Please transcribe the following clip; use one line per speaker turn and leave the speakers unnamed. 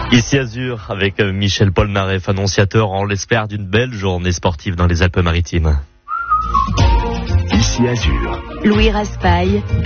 Ici Azur avec Michel Polnareff, annonciateur, on l'espère, d'une belle journée sportive dans les Alpes-Maritimes.
Ici Azur.
Louis Raspail.